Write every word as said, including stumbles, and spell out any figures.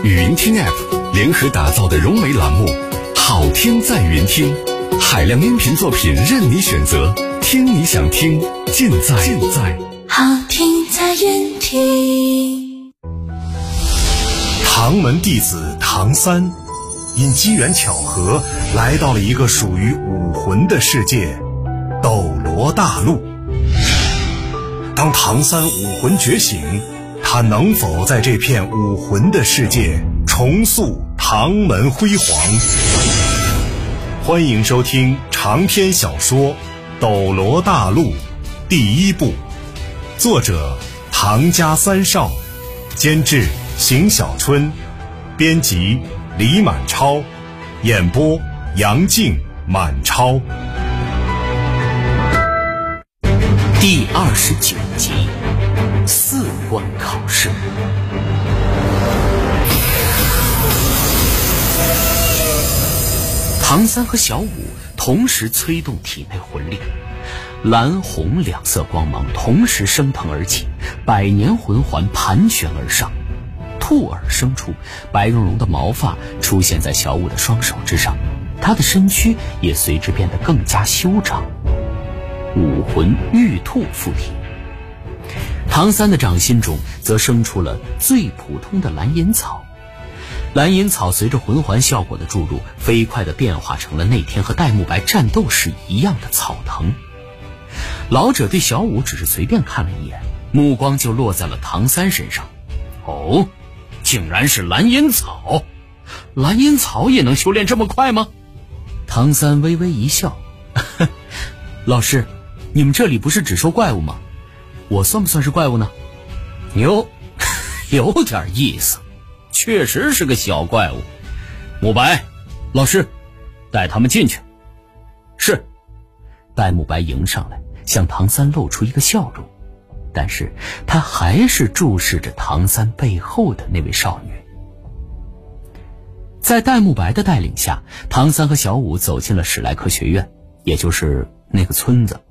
语音听 App 联合打造的融媒栏目，好听在云听，海量音频作品任你选择，听你想听，尽在尽在好听在云听。 唐门弟子唐三因机缘巧合来到了一个属于武魂的世界斗罗大陆。当唐三武魂觉醒，他能否在这片武魂的世界重塑唐门辉煌？欢迎收听长篇小说《斗罗大陆》第一部，作者唐家三少，监制邢小春，编辑李满超，演播杨静、满超。 第二十九集，四关考试。唐三和小五同时催动体内魂力，蓝红两色光芒同时升腾而起，百年魂环盘旋而上，兔耳生出，白茸茸的毛发出现在小五的双手之上，他的身躯也随之变得更加修长。武魂玉兔附体。唐三的掌心中则生出了最普通的蓝银草，蓝银草随着魂环效果的注入，飞快地变化成了那天和戴沐白战斗时一样的草藤。老者对小五只是随便看了一眼，目光就落在了唐三身上。哦，竟然是蓝银草，蓝银草也能修炼这么快吗？唐三微微一笑，老师，你们这里不是只收怪物吗？我算不算是怪物呢？哟，有点意思，确实是个小怪物。沐白，老师，带他们进去。是。戴沐白迎上来，向唐三露出一个笑容，但是他还是注视着唐三背后的那位少女。在戴沐白的带领下，唐三和小五走进了史莱克学院，也就是那个村子。